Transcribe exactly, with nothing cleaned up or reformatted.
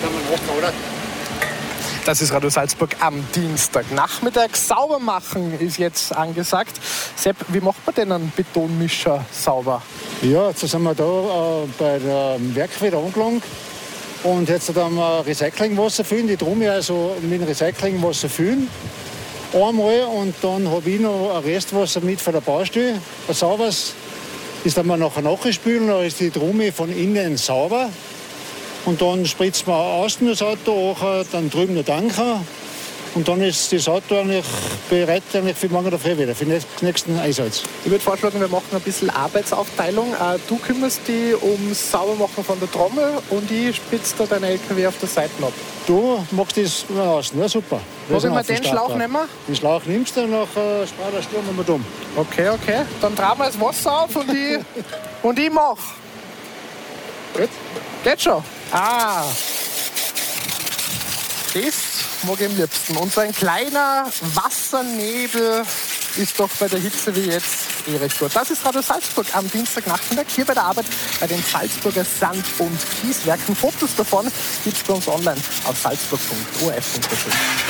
kann man machen, oder? Das ist Radio Salzburg am Dienstagnachmittag. Sauber machen ist jetzt angesagt. Sepp, wie macht man denn einen Betonmischer sauber? Ja, jetzt sind wir da äh, bei der Werk wieder angelangt. Und jetzt haben wir Recyclingwasser füllen, die drum also mit dem Recyclingwasser füllen. Einmal und dann habe ich noch ein Restwasser mit von der Baustelle, ein sauberes. Das dann wir nachher nachspülen, dann ist die Drume von innen sauber. Und dann spritzt man außen das Auto, auch, dann drüben der Tanker. Und dann ist das Auto eigentlich bereit eigentlich für morgen früh wieder, für den nächsten Einsatz. Ich würde vorschlagen, wir machen ein bisschen Arbeitsaufteilung. Du kümmerst dich ums Saubermachen von der Trommel und ich spitze da deinen L K W auf der Seite ab. Du machst das außen, ja super. Muss ich mir den Schlauch nehmen? Den Schlauch nimmst du, nach äh, spart der Sturm und dumm. Okay, okay. Dann tragen wir das Wasser auf und ich, und ich mach. Gut. Geht schon. Ah. Das mag ich am liebsten. Und so ein kleiner Wassernebel ist doch bei der Hitze wie jetzt eh recht gut. Das ist Radio Salzburg am Dienstagnachmittag hier bei der Arbeit bei den Salzburger Sand- und Kieswerken. Fotos davon gibt es bei uns online auf salzburg punkt o r f punkt a t.